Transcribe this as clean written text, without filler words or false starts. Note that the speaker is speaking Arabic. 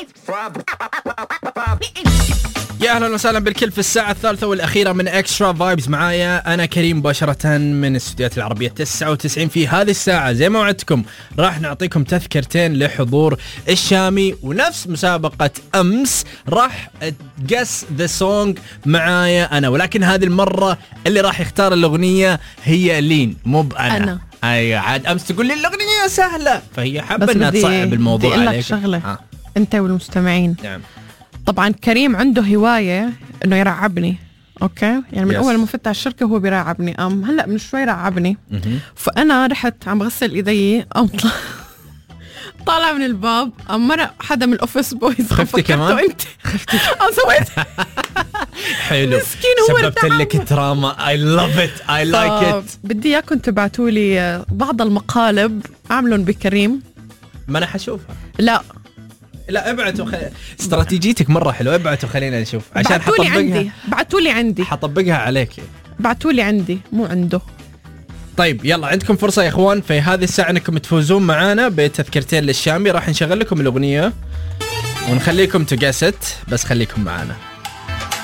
يا أهلا وسهلا بالكل في الساعة الثالثة والأخيرة من إكسترا فايبز. معايا أنا كريم مباشرة من الاستديوهات العربية 99. في هذه الساعة زي ما وعدتكم راح نعطيكم تذكرتين لحضور الشامي، ونفس مسابقة أمس راح تقس ذا سونج معايا أنا، ولكن هذه المرة اللي راح يختار الأغنية هي لين مو بأنا. أي عاد أمس تقول لي الأغنية سهلة، فهي حابة أنها تصعب الموضوع عليك. بس بدي شغلة أنت والمستمعين. نعم. طبعا كريم عنده هواية إنه يرعبني، أوكي؟ يعني من أول ما فتح الشركة هو بيرعبني. هلأ من شوي رعبني. فأنا رحت عم بغسل إيدي، طالع من الباب، مرة حدا من الأوفيس بويز. خفتي كمان؟ أنت خفتي؟ سويت حلو، مسكين هو سببت لك تراما. I love it, I like it. بدي إياكم تبعتولي بعض المقالب أعملهم بكريم. ما أنا حشوفها. لا ابعتوا استراتيجيتك مرة حلوة. ابعتوا خلينا نشوف عشان حطبقها. بعتولي عندي حطبقها عليك. بعتولي عندي مو عنده. طيب يلا، عندكم فرصة يا اخوان في هذه الساعة انكم تفوزون معانا بتذكرتين للشامي. راح نشغل لكم الأغنية ونخليكم تقاست، بس خليكم معانا.